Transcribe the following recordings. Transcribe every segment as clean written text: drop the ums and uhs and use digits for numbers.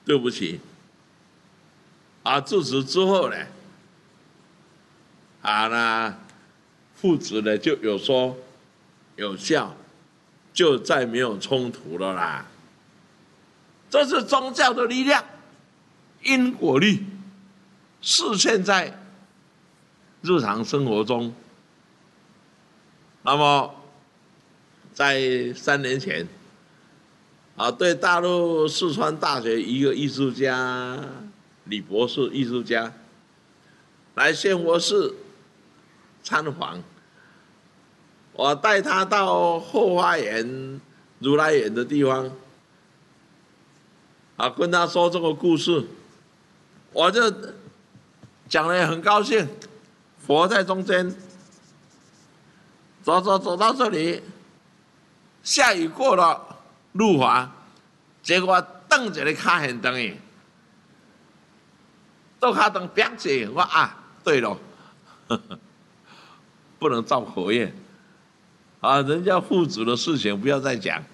对不起。自此之后呢，那父子呢就有说有笑，就再没有冲突了啦。这是宗教的力量，因果律实现在日常生活中。那么，在3年前，对大陆四川大学一个艺术家李博士艺术家来仙佛寺参访，我带他到后花园如来园的地方，跟他说这个故事，我就讲得很高兴，佛在中间，走到这里，下雨过了，路滑，结果蹬一个脚很长的，倒脚蹬啪一下，我对了，不能造口业，人家父子的事情不要再讲，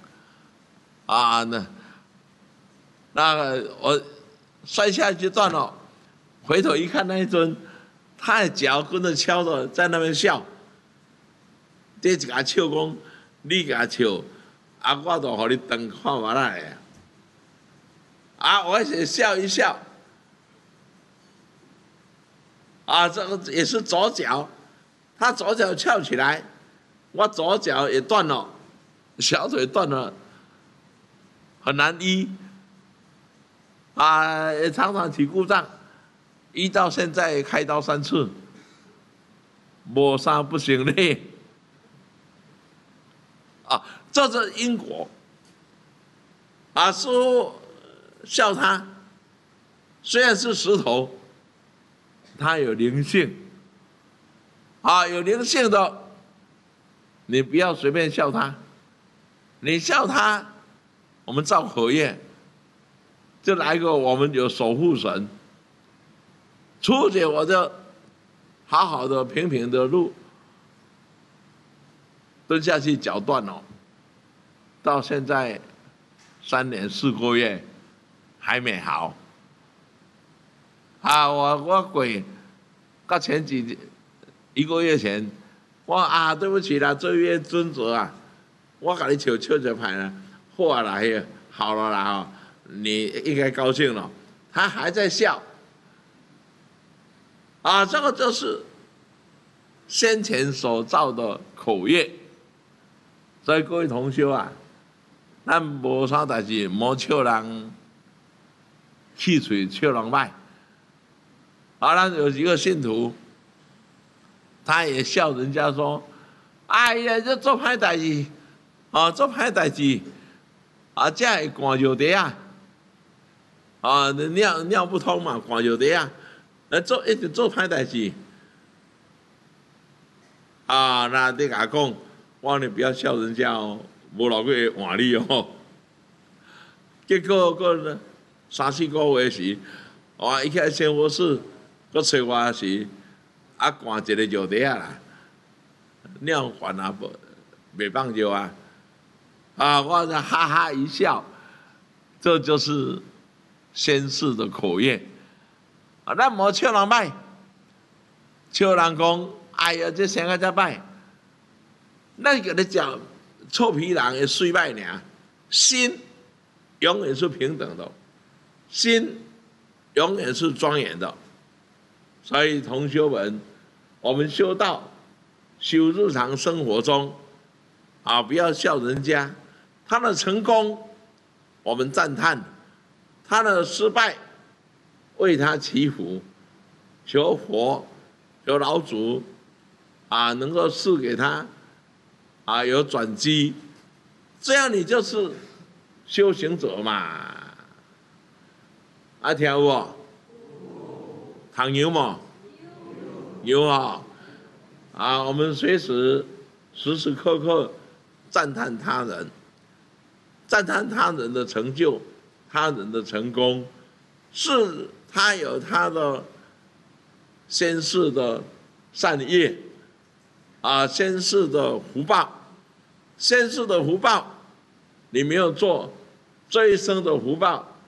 那个我摔下去断了，回头一看那一尊，他的脚跟着敲着在那边笑，第一个笑讲，你给他笑，我就给你蹬看我来，我也笑一笑，这个也是左脚，他左脚翘起来，我左脚也断了，小腿断了，很难医，也常常起故障，医到现在开刀3次，没啥不行的，这是因果，师父笑他，虽然是石头，他有灵性，有灵性的，你不要随便笑他，你笑他，我们造口业，就来个我们有守护神，初姐我就好好的平平的路，蹲下去脚断了，到现在3年4个月还没好。我鬼，到前1个月前，我对不起啦，罪业尊者我给你笑就牌了，后来好了啦你应该高兴了，他还在笑，这个就是先前所造的口业，所以各位同修咱无啥代志，莫笑人气嘴，笑人歹。咱有一个信徒，他也笑人家说：“哎呀，这做歹代志，做歹代志，这会寒热地尿不通嘛，寒热地一直做歹代志。那你甲讲，你不要笑人家无老会换你结果过3、4个月时，伊去仙佛寺，佮找我时，寒一个热地啦，尿烦袂放尿我就哈哈一笑，这就是先世的口业。咱莫笑人歹，笑人讲，哎呀，这生个才歹，咱给你讲，臭皮囊的水歹尔，心永远是平等的，心永远是庄严的。所以同修们，我们修道，修日常生活中，不要笑人家，他的成功我们赞叹，他的失败为他祈福，求佛求老祖能够赐给他有转机，这样你就是修行者嘛。听有无？糖有吗？有我们随时时时刻刻赞叹他人，赞叹他人的成就，他人的成功，是他有他的先世的善业先世的福报，先世的福报你没有做，这一生的福报